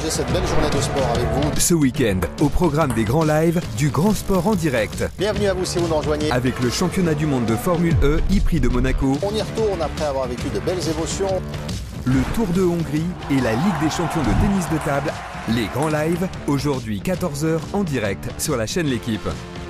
partager cette belle journée de sport avec vous. Ce week-end, au programme des grands lives, du grand sport en direct. Bienvenue à vous si vous nous rejoignez. Avec le championnat du monde de Formule E, e-Prix de Monaco. On y retourne après avoir vécu de belles émotions. Le Tour de Hongrie et la Ligue des champions de tennis de table. Les grands lives, aujourd'hui 14 h en direct sur la chaîne L'Équipe.